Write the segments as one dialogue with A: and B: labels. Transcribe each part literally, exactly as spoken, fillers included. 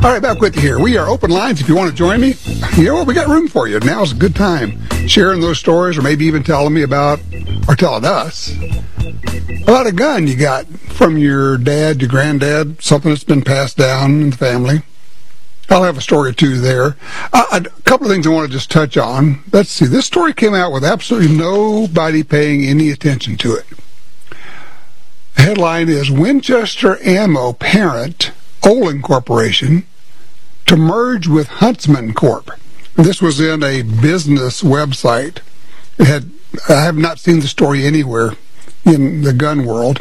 A: All right, back with you here. We are open lines if you want to join me. You know what? We got room for you. Now's a good time. Sharing those stories or maybe even telling me about, or telling us, about a gun you got from your dad, your granddad, something that's been passed down in the family. I'll have a story or two there. Uh, a couple of things I want to just touch on. Let's see. This story came out with absolutely nobody paying any attention to it. The headline is Winchester Ammo parent, Olin Corporation, to merge with Huntsman Corp. This was in a business website. It had, I have not seen the story anywhere in the gun world.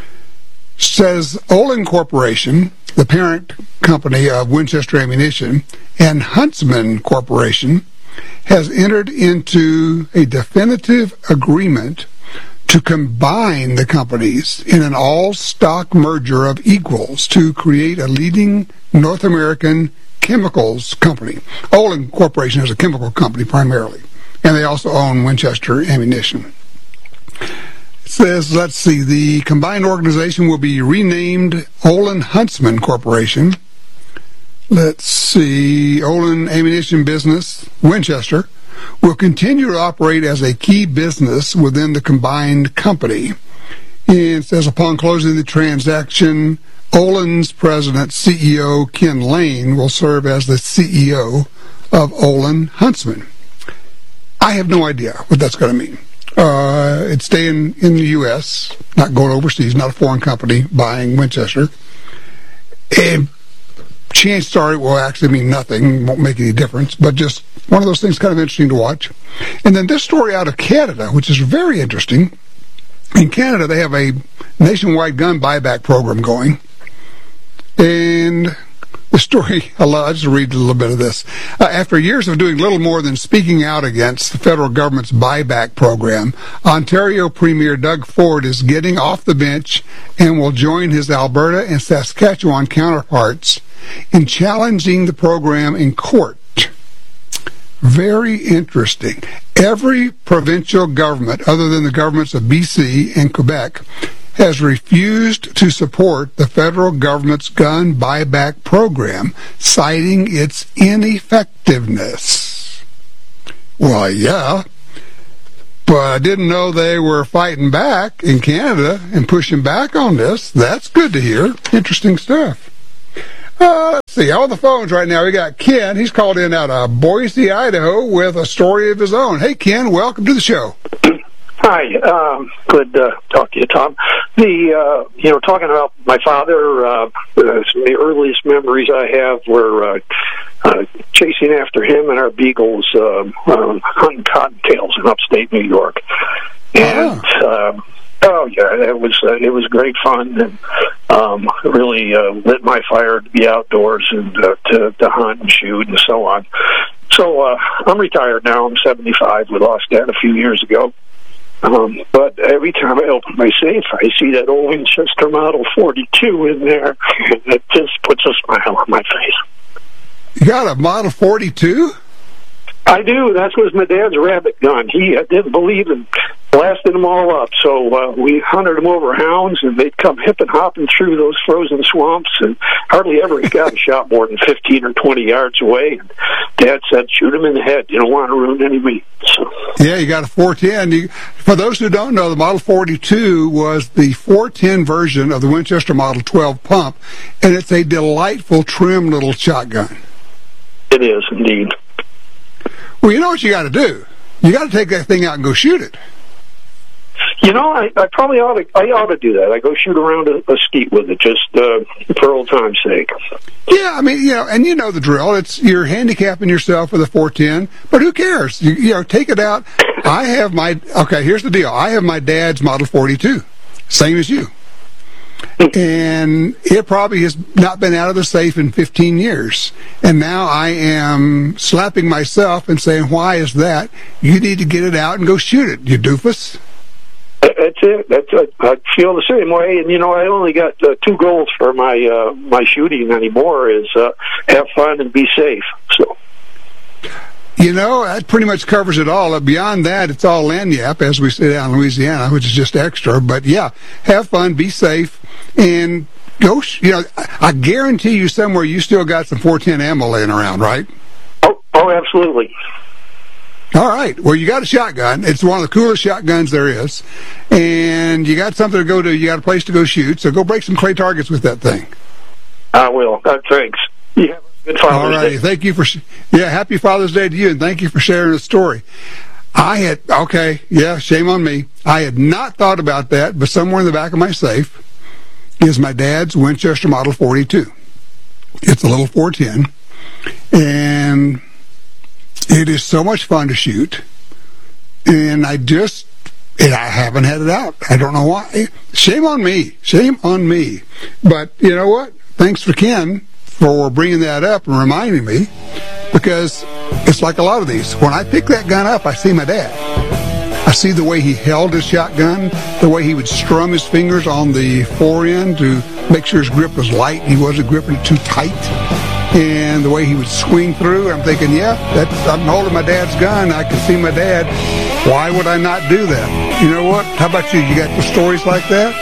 A: Says Olin Corporation, the parent company of Winchester Ammunition, and Huntsman Corporation has entered into a definitive agreement to combine the companies in an all-stock merger of equals to create a leading North American chemicals company. Olin Corporation is a chemical company primarily, and they also own Winchester Ammunition. It says, let's see, the combined organization will be renamed Olin Huntsman Corporation. Let's see, Olin Ammunition Business, Winchester, will continue to operate as a key business within the combined company. And it says, upon closing the transaction, Olin's president, C E O Ken Lane, will serve as the C E O of Olin Huntsman. I have no idea what that's going to mean. Uh, it's staying in the U S, not going overseas, not a foreign company buying Winchester. And chances are it will actually mean nothing, won't make any difference, but just one of those things kind of interesting to watch. And then this story out of Canada, which is very interesting. In Canada, they have a nationwide gun buyback program going. And the story, I'll just read a little bit of this. Uh, after years of doing little more than speaking out against the federal government's buyback program, Ontario Premier Doug Ford is getting off the bench and will join his Alberta and Saskatchewan counterparts in challenging the program in court. Very interesting. Every provincial government, other than the governments of B C and Quebec, has refused to support the federal government's gun buyback program, citing its ineffectiveness. Well, yeah, but I didn't know they were fighting back in Canada and pushing back on this. That's good to hear. Interesting stuff. Uh, let's see, on the phones right now, we got Ken. He's called in out of Boise, Idaho, with a story of his own. Hey, Ken, welcome to the show.
B: Hi, um, good to talk to you, Tom. The, uh, you know, talking about my father, uh, the earliest memories I have were uh, uh, chasing after him and our beagles, uh, uh, hunting cottontails in upstate New York. And, oh, um, oh yeah, it was uh, it was great fun, and um, really uh, lit my fire to be outdoors and uh, to, to hunt and shoot and so on. So uh, I'm retired now. I'm seventy-five. We lost Dad a few years ago. Um, but every time I open my safe, I see that old Winchester Model forty-two in there, and it just puts a smile on my face.
A: You got a Model forty-two?
B: I do. That was my dad's rabbit gun. He uh, didn't believe in blasting them all up, so uh, we hunted them over hounds, and they'd come hipping hopping through those frozen swamps, and hardly ever got a shot more than fifteen or twenty yards away. And Dad said, shoot them in the head. You don't want to ruin any meat. So.
A: Yeah, you got a four ten. You, for those who don't know, the Model forty-two was the four ten version of the Winchester Model twelve pump, and it's a delightful, trim little shotgun.
B: It is, indeed.
A: Well, you know what you got to do? You got to take that thing out and go shoot it.
B: You know, I, I probably ought to. I ought to do that. I go shoot around a, a skeet with it, just uh, for old time's sake.
A: Yeah, I mean, you know, and you know the drill. It's you're handicapping yourself with a four ten, but who cares? You, you know, take it out. I have my okay. Here's the deal. I have my dad's Model forty-two, same as you, and it probably has not been out of the safe in fifteen years. And now I am slapping myself and saying, "Why is that? You need to get it out and go shoot it, you doofus."
B: That's it. That's it. I feel the same way, and you know, I only got uh, two goals for my uh, my shooting anymore: is uh, have fun and be safe. So,
A: You know, that pretty much covers it all. Beyond that, it's all lagniappe, as we say down in Louisiana, which is just extra. But yeah, have fun, be safe, and go. You know, I guarantee you somewhere you still got some four ten ammo laying around, right?
B: Oh, oh, absolutely.
A: All right. Well, you got a shotgun. It's one of the coolest shotguns there is. And you got something to go to. You got a place to go shoot. So go break some clay targets with that thing.
B: I will. Uh, thanks. You have a good Father's
A: All right.
B: Day.
A: Thank you for, yeah, happy Father's Day to you. And thank you for sharing the story. I had, okay, yeah, shame on me. I had not thought about that, but somewhere in the back of my safe is my dad's Winchester Model forty-two. It's a little four ten. And it is so much fun to shoot, and I just, and I haven't had it out. I don't know why. Shame on me. Shame on me. But you know what? Thanks for Ken for bringing that up and reminding me, because it's like a lot of these. When I pick that gun up, I see my dad. I see the way he held his shotgun, the way he would strum his fingers on the forend to make sure his grip was light. He wasn't gripping it too tight. And the way he would swing through, I'm thinking, yeah, that's, I'm holding my dad's gun. I can see my dad. Why would I not do that? You know what? How about you? You got the stories like that?